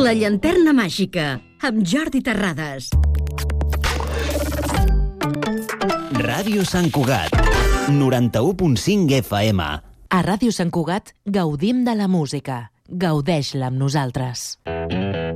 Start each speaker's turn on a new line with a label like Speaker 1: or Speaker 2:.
Speaker 1: La llanterna màgica, amb Jordi Terrades.
Speaker 2: Ràdio Sant Cugat, 91.5 FM.
Speaker 3: A Ràdio Sant Cugat gaudim de la música. Gaudeix-la amb nosaltres.